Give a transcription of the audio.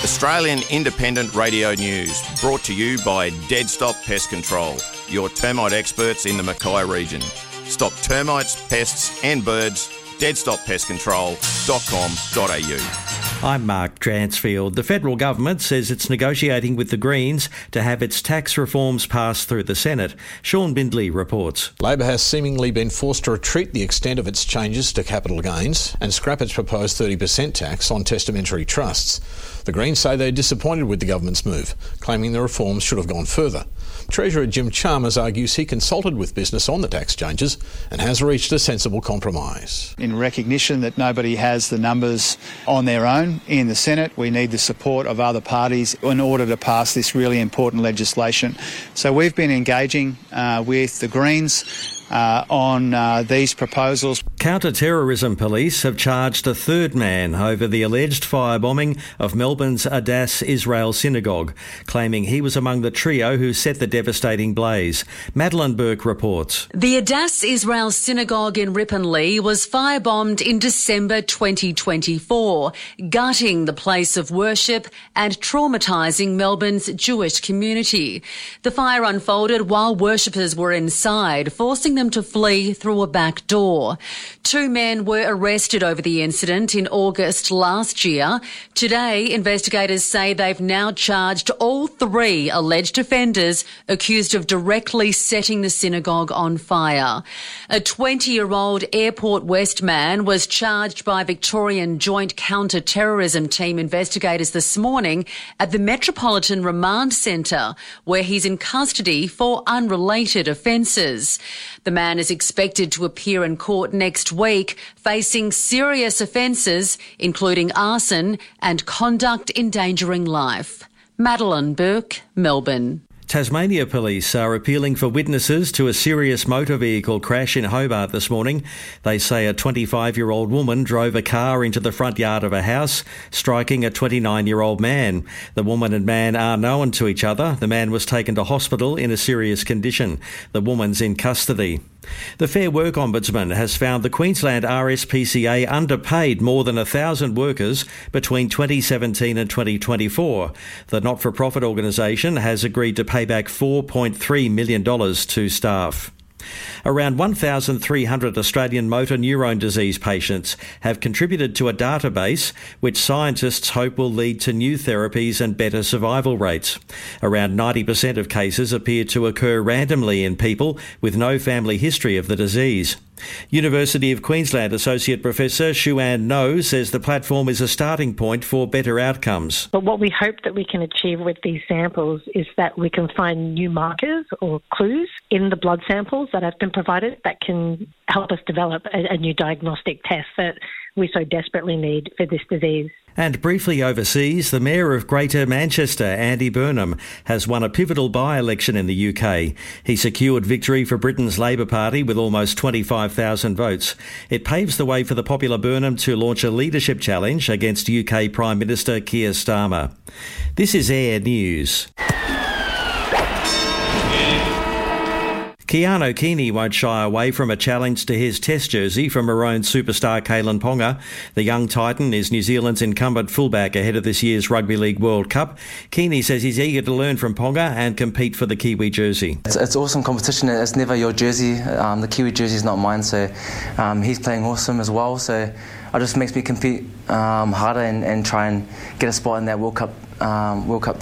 Australian Independent Radio News, brought to you by Dead Stop Pest Control, your termite experts in the Mackay region. Stop termites, pests and birds. deadstoppestcontrol.com.au. I'm Mark Dransfield. The federal government says it's negotiating with the Greens to have its tax reforms passed through the Senate. Sean Bindley reports. Labor has seemingly been forced to retreat the extent of its changes to capital gains and scrap its proposed 30% tax on testamentary trusts. The Greens say they're disappointed with the government's move, claiming the reforms should have gone further. Treasurer Jim Chalmers argues he consulted with business on the tax changes and has reached a sensible compromise. In recognition that nobody has the numbers on their own in the Senate, we need the support of other parties in order to pass this really important legislation. So we've been engaging with the Greens on these proposals. Counter-terrorism police have charged a third man over the alleged firebombing of Melbourne's Adass Israel Synagogue, claiming he was among the trio who set the devastating blaze. Madeline Burke reports. The Adass Israel Synagogue in Ripponlea was firebombed in December 2024, gutting the place of worship and traumatising Melbourne's Jewish community. The fire unfolded while worshippers were inside, forcing them to flee through a back door. 2 men were arrested over the incident in August last year. Today, investigators say they've now charged all 3 alleged offenders accused of directly setting the synagogue on fire. A 20-year-old Airport West man was charged by Victorian Joint Counter-Terrorism Team investigators this morning at the Metropolitan Remand Centre, where he's in custody for unrelated offences. The man is expected to appear in court next week, facing serious offences, including arson and conduct endangering life. Madeline Burke, Melbourne. Tasmania police are appealing for witnesses to a serious motor vehicle crash in Hobart this morning. They say a 25-year-old woman drove a car into the front yard of a house, striking a 29-year-old man. The woman and man are known to each other. The man was taken to hospital in a serious condition. The woman's in custody. The Fair Work Ombudsman has found the Queensland RSPCA underpaid more than 1,000 workers between 2017 and 2024. The not-for-profit organisation has agreed to pay back $4.3 million to staff. Around 1,300 Australian motor neurone disease patients have contributed to a database which scientists hope will lead to new therapies and better survival rates. Around 90% of cases appear to occur randomly in people with no family history of the disease. University of Queensland Associate Professor Shuan No says the platform is a starting point for better outcomes. But what we hope that we can achieve with these samples is that we can find new markers or clues in the blood samples that have been provided that can help us develop a new diagnostic test that we so desperately need for this disease. And briefly overseas, the Mayor of Greater Manchester, Andy Burnham, has won a pivotal by-election in the UK. He secured victory for Britain's Labour Party with almost 25,000 votes. It paves the way for the popular Burnham to launch a leadership challenge against UK Prime Minister Keir Starmer. This is Air News. Keanu Keaney won't shy away from a challenge to his Test jersey from Maroon superstar Kalen Ponga. The young Titan is New Zealand's incumbent fullback ahead of this year's Rugby League World Cup. Keaney says he's eager to learn from Ponga and compete for the Kiwi jersey. It's awesome competition. It's never your jersey. The Kiwi jersey is not mine, so he's playing awesome as well. So it just makes me compete harder and try and get a spot in that World Cup